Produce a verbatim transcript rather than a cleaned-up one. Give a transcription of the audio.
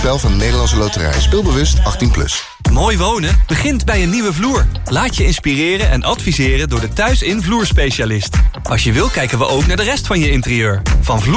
spel van de Nederlandse Loterij. Speelbewust achttien plus. Mooi wonen begint bij een nieuwe vloer. Laat je inspireren en adviseren door de Thuisin Vloerspecialist. Als je wil kijken we ook naar de rest van je interieur. Van vloer